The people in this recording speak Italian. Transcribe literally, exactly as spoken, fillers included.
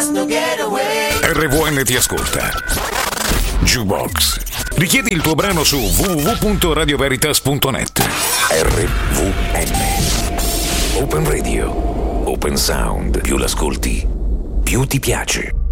just no getaway. R V N ti ascolta. Jukebox. Richiedi il tuo brano su w w w punto radio veritas punto net. R V N. Open Radio. Open Sound. Più l'ascolti, più ti piace.